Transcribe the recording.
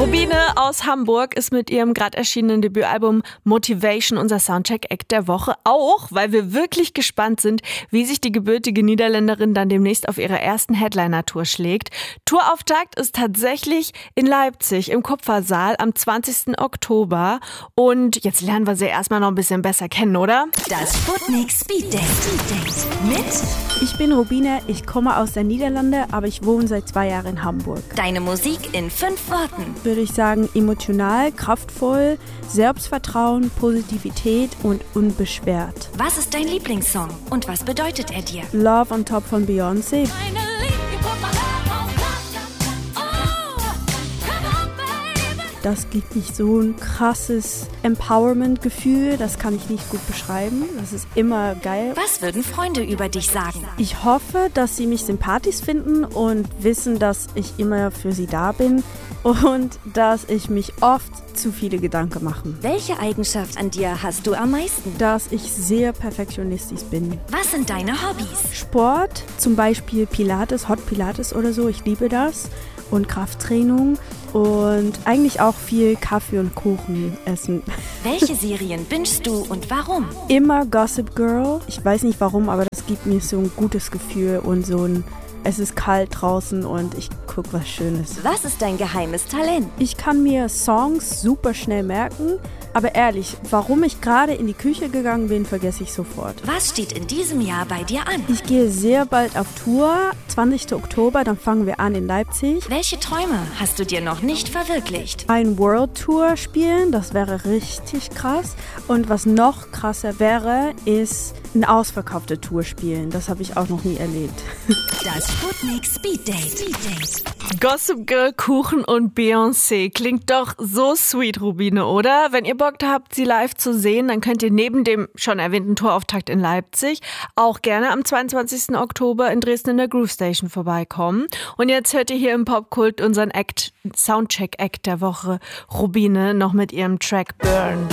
Rubine aus Hamburg ist mit ihrem gerade erschienenen Debütalbum Motivation unser Soundcheck-Act der Woche. Auch, weil wir wirklich gespannt sind, wie sich die gebürtige Niederländerin dann demnächst auf ihrer ersten Headliner-Tour schlägt. Tourauftakt ist tatsächlich in Leipzig im Kupfersaal am 20. Oktober. Und jetzt lernen wir sie erstmal noch ein bisschen besser kennen, oder? Das Sputnik Speed Date mit Ich bin Rubine, ich komme aus den Niederlanden, aber ich wohne seit 2 Jahren in Hamburg. Deine Musik in 5 Worten. Würde ich sagen, emotional, kraftvoll, Selbstvertrauen, Positivität und unbeschwert. Was ist dein Lieblingssong und was bedeutet er dir? Love on Top von Beyoncé. Das gibt mich so ein krasses Empowerment-Gefühl, das kann ich nicht gut beschreiben. Das ist immer geil. Was würden Freunde über dich sagen? Ich hoffe, dass sie mich sympathisch finden und wissen, dass ich immer für sie da bin und dass ich mich oft zu viele Gedanken mache. Welche Eigenschaft an dir hast du am meisten? Dass ich sehr perfektionistisch bin. Was sind deine Hobbys? Sport, zum Beispiel Pilates, Hot Pilates oder so, ich liebe das. Und Krafttraining und eigentlich auch viel Kaffee und Kuchen essen. Welche Serien bingest du und warum? Immer Gossip Girl. Ich weiß nicht warum, aber das gibt mir so ein gutes Gefühl und so ein, es ist kalt draußen und ich gucke was Schönes. Was ist dein geheimes Talent? Ich kann mir Songs super schnell merken, aber ehrlich, warum ich gerade in die Küche gegangen bin, vergesse ich sofort. Was steht in diesem Jahr bei dir an? Ich gehe sehr bald auf Tour, 20. Oktober, dann fangen wir an in Leipzig. Welche Träume hast du dir noch nicht verwirklicht? Ein World Tour spielen, das wäre richtig krass. Und was noch krasser wäre, ist eine ausverkaufte Tour spielen. Das habe ich auch noch nie erlebt. Das Sputnik Speed Date. Gossip Girl, Kuchen und Beyoncé. Klingt doch so sweet, Rubine, oder? Wenn ihr Bock habt, sie live zu sehen, dann könnt ihr neben dem schon erwähnten Tourauftakt in Leipzig auch gerne am 22. Oktober in Dresden in der Groove Station vorbeikommen. Und jetzt hört ihr hier im Popkult unseren Soundcheck-Act der Woche, Rubine, noch mit ihrem Track Burn.